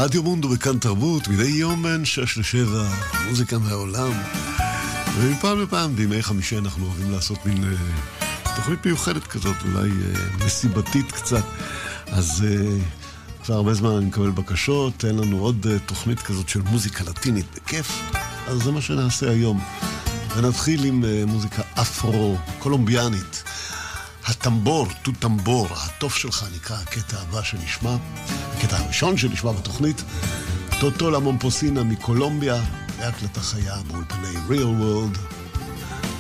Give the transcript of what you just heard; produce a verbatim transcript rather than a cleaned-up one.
רדיו מונדו בכאן תרבות, מדי יום בין שש לשבע, מוזיקה מהעולם. ומפעם לפעם, בימי חמישי, אנחנו אוהבים לעשות מין אה, תוכנית מיוחדת כזאת, אולי אה, מסיבתית קצת. אז אה, כבר הרבה זמן אני מקבל בקשות, תן לנו עוד אה, תוכנית כזאת של מוזיקה לטינית בכיף. אז זה מה שנעשה היום. ונתחיל עם אה, מוזיקה אפרו-קולומביאנית. הטמבור, טו טמבור, הטוב שלך נקרא הקטע הבא שנשמע, הקטע הראשון שנשמע בתוכנית. טוטו לה מומפוסינה מקולומביה, בהקלטה חיה באולפני Real World.